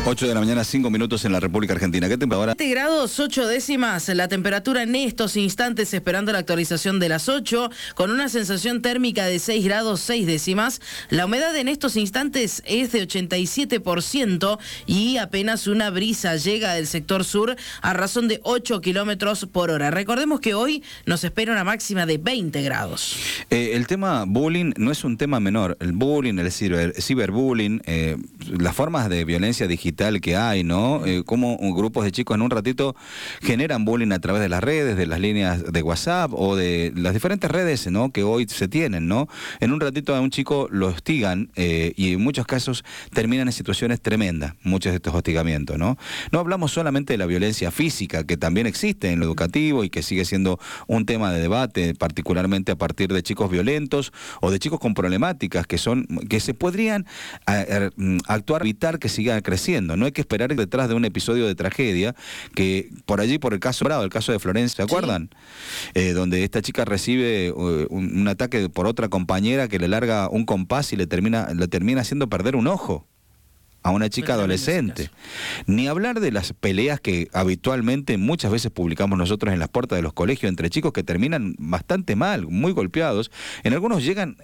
8 de la mañana, 5 minutos en la República Argentina. ¿Qué temperatura? 7 grados 8 décimas, la temperatura en estos instantes, esperando la actualización de las 8, con una sensación térmica de 6 grados 6 décimas. La humedad en estos instantes es de 87% y apenas una brisa llega del sector sur a razón de 8 kilómetros por hora. Recordemos que hoy nos espera una máxima de 20 grados. El tema bullying no es un tema menor. El bullying, el ciberbullying, las formas de violencia digital que hay, ¿no? Cómo grupos de chicos en un ratito generan bullying a través de las redes, de las líneas de WhatsApp o de las diferentes redes, ¿no?, que hoy se tienen, ¿no? En un ratito a un chico lo hostigan y en muchos casos terminan en situaciones tremendas, muchos de estos hostigamientos, ¿no? No hablamos solamente de la violencia física, que también existe en lo educativo y que sigue siendo un tema de debate, particularmente a partir de chicos violentos o de chicos con problemáticas que se podrían actuar, evitar que siga creciendo. No hay que esperar detrás de un episodio de tragedia que por allí, por el caso Bravo, el caso de Florencia, ¿se acuerdan? Sí. Donde esta chica recibe un ataque por otra compañera que le larga un compás y le termina haciendo perder un ojo a una chica adolescente. Ni hablar de las peleas que habitualmente muchas veces publicamos nosotros en las puertas de los colegios entre chicos que terminan bastante mal, muy golpeados. En algunos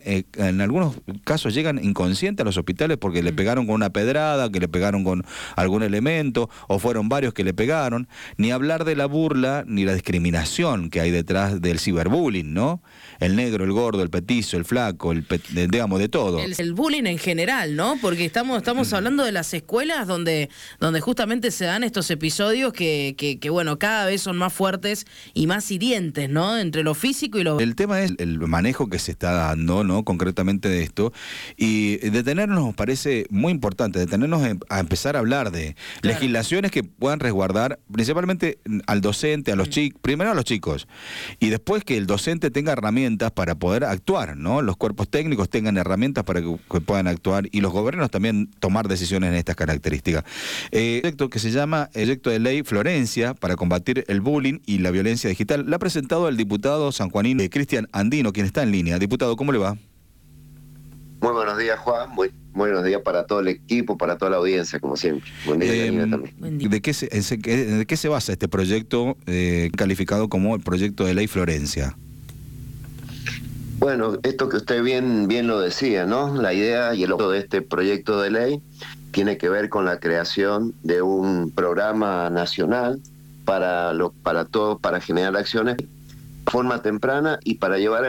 casos llegan inconscientes a los hospitales porque le pegaron con una pedrada, que le pegaron con algún elemento, o fueron varios que le pegaron. Ni hablar de la burla ni la discriminación que hay detrás del ciberbullying, ¿no? El negro, el gordo, el petizo, el flaco, digamos, de todo. El bullying en general, ¿no? Porque estamos hablando de las escuelas donde justamente se dan estos episodios que bueno, cada vez son más fuertes y más hirientes, ¿no? Entre lo físico y lo... El tema es el manejo que se está dando, ¿no?, concretamente de esto, y detenernos nos parece muy importante, detenernos a empezar a hablar de legislaciones que puedan resguardar principalmente al docente, a los chicos, primero a los chicos, y después que el docente tenga herramientas para poder actuar, ¿no? Los cuerpos técnicos tengan herramientas para que puedan actuar y los gobiernos también tomar decisiones en estas características. Proyecto que se llama Proyecto de Ley Florencia para combatir el bullying y la violencia digital. La ha presentado el diputado sanjuanino Cristian Andino, quien está en línea. Diputado, ¿cómo le va? Muy buenos días, Juan. Muy buenos días para todo el equipo, para toda la audiencia, como siempre. Buen día, Janina, también. ¿De qué se basa este proyecto calificado como el Proyecto de Ley Florencia? Bueno, esto que usted bien lo decía, ¿no? La idea y el objeto de este proyecto de ley tiene que ver con la creación de un programa nacional para todos, para generar acciones de forma temprana y para llevar